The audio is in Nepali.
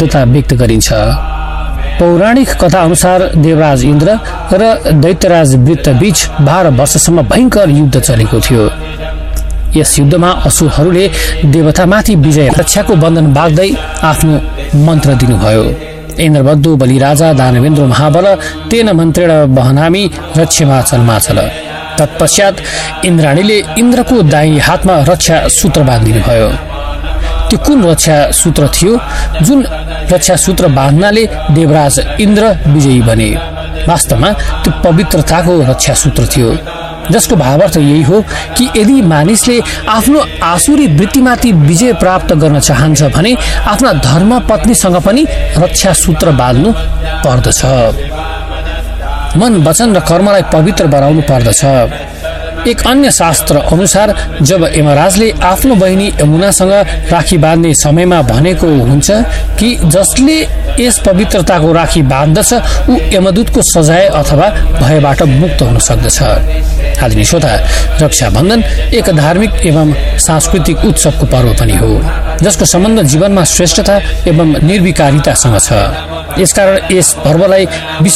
महत्त्वता व्यक्त गरिन्छ। पौराणिक कथा अनुसार देवराज इन्द्र र दैत्यराज वृत्त बीच 12 वर्षसम्म भयंकर युद्ध चलेको थियो। यस युद्धमा असुरहरूले देवतामाथि विजय रक्षाको बन्धन बाँध्दै आफ्नो मन्त्र दिनुभयो। इन्द्रबद्धो बलिराजा दानवेन्द्र महाबल तेन मन्त्रेण बहनामी रक्षमाचलमाचल। तत्पश्चात इन्द्राणीले इन्द्रको दाहिने हातमा रक्षा सूत्र बाँधिदिनुभयो। त्यो कुन रक्षा सूत्र थियो? जुन रक्षा सूत्र बाँध्नाले देवराज इन्द्र विजयी बने। वास्तवमा त्यो पवित्रताको रक्षा सूत्र थियो, जसको भावार्थ यही हो कि यदि मानिसले आफ्नो आसुरी वृत्तिमाथि विजय प्राप्त गर्न चाहन्छ भने आफ्ना धर्म पत्नीसँग पनि रक्षा सूत्र बाँध्नु पर्दछ। मन, वचन र कर्मलाई पवित्र बनाउनु पर्दछ। एक अन्य शास्त्र अनुसार जब यमराजले आफ्नो बहिनी यमुनासँग राखी बाँध्ने समयमा भनेको हुन्छ कि जसले यस पवित्रताको राखी बाँध्दछ ऊ यमदूतको सजाय अथवा भयबाट मुक्त हुन सक्दछ। आदरणीय श्रोता, रक्षाबन्धन एक धार्मिक एवं सांस्कृतिक उत्सवको पर्व पनि हो, जसको सम्बन्ध जीवनमा श्रेष्ठता एवं निर्विकारितासँग छ। यसकारण यस पर्वलाई